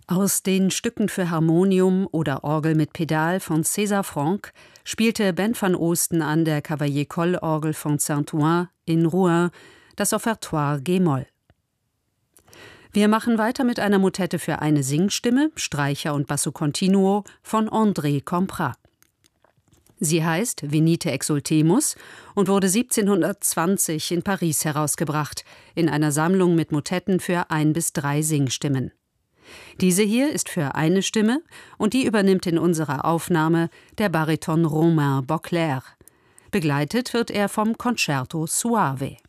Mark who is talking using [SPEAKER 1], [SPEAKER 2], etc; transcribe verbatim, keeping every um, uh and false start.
[SPEAKER 1] Aus den Stücken für Harmonium oder Orgel mit Pedal von César Franck spielte Ben van Oosten an der Cavaillé-Coll-Orgel von Saint-Ouen in Rouen das Offertoire G-Moll. Wir machen weiter mit einer Motette für eine Singstimme, Streicher und Basso Continuo von André Comprat. Sie heißt Venite Exultemus und wurde siebzehnhundertzwanzig in Paris herausgebracht, in einer Sammlung mit Motetten für ein bis drei Singstimmen. Diese hier ist für eine Stimme und die übernimmt in unserer Aufnahme der Bariton Romain Beauclerc. Begleitet wird er vom Concerto Suave.